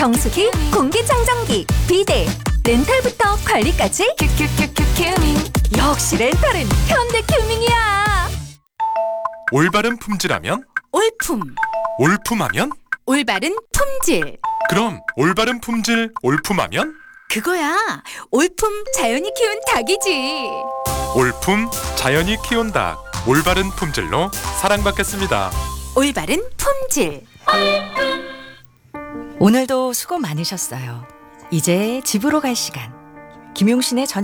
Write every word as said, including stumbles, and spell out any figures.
정수기, 공기청정기, 비데, 렌탈부터 관리까지 큐큐큐큐 큐밍. 역시 렌탈은 현대큐밍이야. 올바른 품질하면? 올품, 올품하면? 올바른 품질. 그럼 올바른 품질 올품하면? 그거야, 올품 자연이 키운 닭이지. 올품 자연이 키운 닭, 올바른 품질로 사랑받겠습니다. 올바른 품질. 오늘도 수고 많으셨어요. 이제 집으로 갈 시간. 김용신의 저녁